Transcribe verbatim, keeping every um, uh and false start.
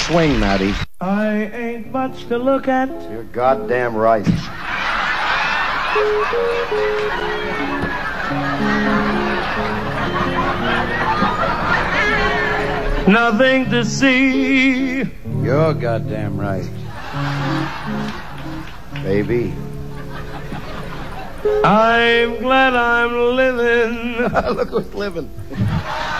swing, Matty. I ain't much to look at. You're goddamn right. Nothing to see. You're goddamn right. Baby. I'm glad I'm living. Look who's living.